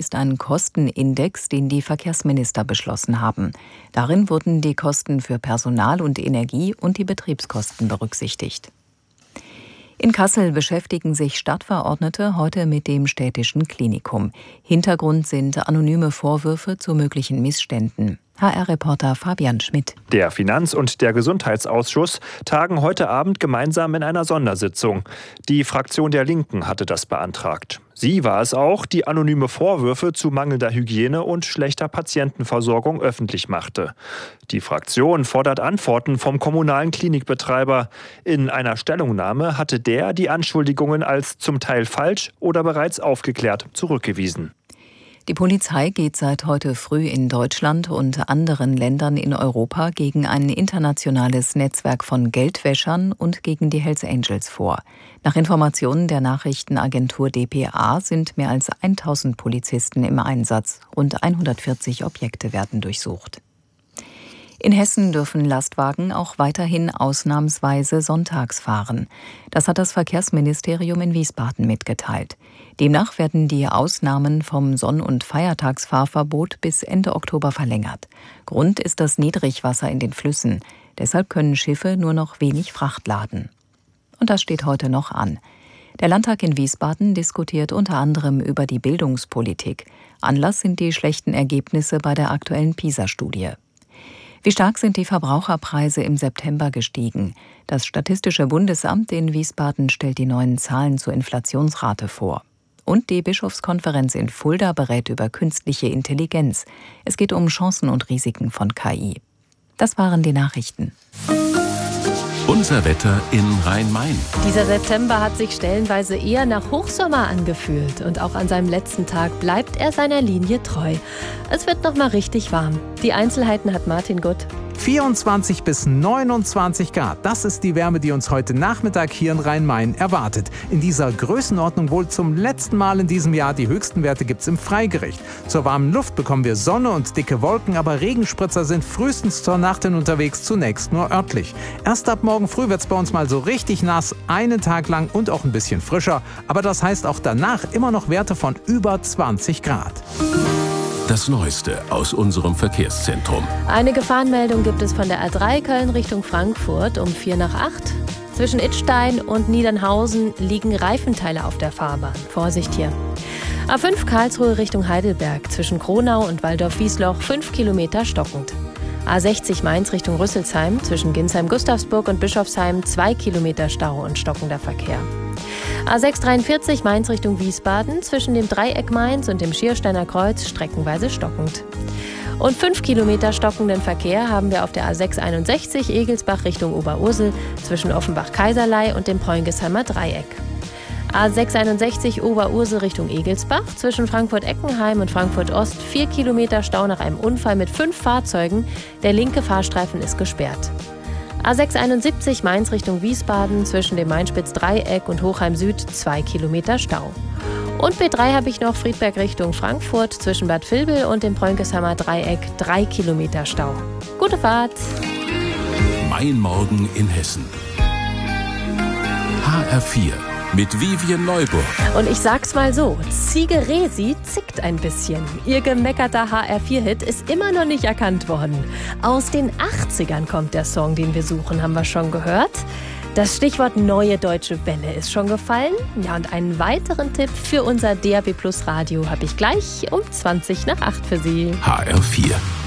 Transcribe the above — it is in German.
ist ein Kostenindex, den die Verkehrsminister beschlossen haben. Darin wurden die Kosten für Personal und Energie und die Betriebskosten berücksichtigt. In Kassel beschäftigen sich Stadtverordnete heute mit dem städtischen Klinikum. Hintergrund sind anonyme Vorwürfe zu möglichen Missständen. HR-Reporter Fabian Schmidt. Der Finanz- und der Gesundheitsausschuss tagen heute Abend gemeinsam in einer Sondersitzung. Die Fraktion der Linken hatte das beantragt. Sie war es auch, die anonyme Vorwürfe zu mangelnder Hygiene und schlechter Patientenversorgung öffentlich machte. Die Fraktion fordert Antworten vom kommunalen Klinikbetreiber. In einer Stellungnahme hatte der die Anschuldigungen als zum Teil falsch oder bereits aufgeklärt zurückgewiesen. Die Polizei geht seit heute früh in Deutschland und anderen Ländern in Europa gegen ein internationales Netzwerk von Geldwäschern und gegen die Hells Angels vor. Nach Informationen der Nachrichtenagentur dpa sind mehr als 1000 Polizisten im Einsatz. Rund 140 Objekte werden durchsucht. In Hessen dürfen Lastwagen auch weiterhin ausnahmsweise sonntags fahren. Das hat das Verkehrsministerium in Wiesbaden mitgeteilt. Demnach werden die Ausnahmen vom Sonn- und Feiertagsfahrverbot bis Ende Oktober verlängert. Grund ist das Niedrigwasser in den Flüssen. Deshalb können Schiffe nur noch wenig Fracht laden. Und das steht heute noch an. Der Landtag in Wiesbaden diskutiert unter anderem über die Bildungspolitik. Anlass sind die schlechten Ergebnisse bei der aktuellen PISA-Studie. Wie stark sind die Verbraucherpreise im September gestiegen? Das Statistische Bundesamt in Wiesbaden stellt die neuen Zahlen zur Inflationsrate vor. Und die Bischofskonferenz in Fulda berät über künstliche Intelligenz. Es geht um Chancen und Risiken von KI. Das waren die Nachrichten. Unser Wetter in Rhein-Main. Dieser September hat sich stellenweise eher nach Hochsommer angefühlt. Und auch an seinem letzten Tag bleibt er seiner Linie treu. Es wird noch mal richtig warm. Die Einzelheiten hat Martin Gutt. 24 bis 29 Grad, das ist die Wärme, die uns heute Nachmittag hier in Rhein-Main erwartet. In dieser Größenordnung wohl zum letzten Mal in diesem Jahr. Die höchsten Werte gibt's im Freigericht. Zur warmen Luft bekommen wir Sonne und dicke Wolken, aber Regenspritzer sind frühestens zur Nacht hin unterwegs, zunächst nur örtlich. Erst ab morgen früh wird's bei uns mal so richtig nass, einen Tag lang und auch ein bisschen frischer. Aber das heißt auch danach immer noch Werte von über 20 Grad. Das Neueste aus unserem Verkehrszentrum. Eine Gefahrenmeldung gibt es von der A3 Köln Richtung Frankfurt um 7:45. Zwischen Idstein und Niedernhausen liegen Reifenteile auf der Fahrbahn. Vorsicht hier. A5 Karlsruhe Richtung Heidelberg. Zwischen Kronau und Waldorf-Wiesloch 5 Kilometer stockend. A60 Mainz Richtung Rüsselsheim. Zwischen Ginsheim-Gustavsburg und Bischofsheim 2 Kilometer Stau und stockender Verkehr. A643 Mainz Richtung Wiesbaden, zwischen dem Dreieck Mainz und dem Schiersteiner Kreuz streckenweise stockend. Und 5 Kilometer stockenden Verkehr haben wir auf der A661 Egelsbach Richtung Oberursel, zwischen Offenbach-Kaiserlei und dem Preungesheimer Dreieck. A661 Oberursel Richtung Egelsbach, zwischen Frankfurt-Eckenheim und Frankfurt-Ost 4 Kilometer Stau nach einem Unfall mit 5 Fahrzeugen. Der linke Fahrstreifen ist gesperrt. A671 Mainz Richtung Wiesbaden, zwischen dem Mainspitz-Dreieck und Hochheim Süd 2 Kilometer Stau. Und B3 habe ich noch Friedberg Richtung Frankfurt, zwischen Bad Vilbel und dem Preungesheimer Dreieck 3 Kilometer Stau. Gute Fahrt! Mein Morgen in Hessen. HR4 mit Vivian Neuburg. Und ich sag's mal so, Ziege Resi zickt ein bisschen. Ihr gemeckerter HR4-Hit ist immer noch nicht erkannt worden. Aus den 80ern kommt der Song, den wir suchen, haben wir schon gehört. Das Stichwort Neue Deutsche Welle ist schon gefallen. Ja, und einen weiteren Tipp für unser DAB+ Radio habe ich gleich um 20 nach 8 für Sie. HR4.